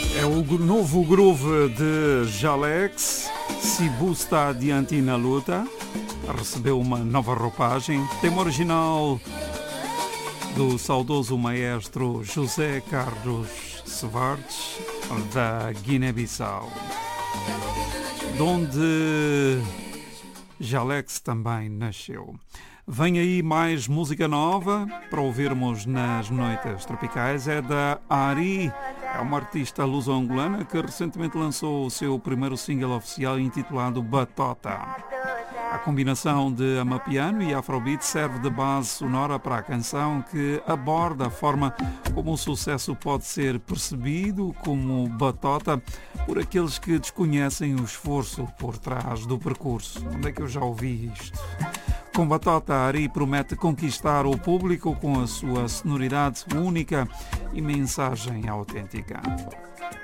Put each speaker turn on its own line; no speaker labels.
É o novo groove de Jalex, Sibu está adiante na luta, recebeu uma nova roupagem, tema original do saudoso maestro José Carlos Soares, da Guiné-Bissau, onde Jalex também nasceu. Vem aí mais música nova para ouvirmos nas noites tropicais. É da Ari, é uma artista luso-angolana que recentemente lançou o seu primeiro single oficial intitulado Batota. A combinação de amapiano e afrobeat serve de base sonora para a canção, que aborda a forma como o sucesso pode ser percebido como batota por aqueles que desconhecem o esforço por trás do percurso. Onde é que eu já ouvi isto? Com Batota, Ari promete conquistar o público com a sua sonoridade única e mensagem autêntica.